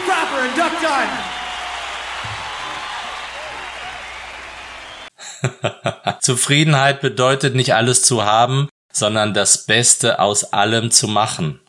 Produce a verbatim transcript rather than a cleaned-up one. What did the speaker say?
Cropper and Duck Diamond. Zufriedenheit bedeutet nicht alles zu haben, sondern das Beste aus allem zu machen.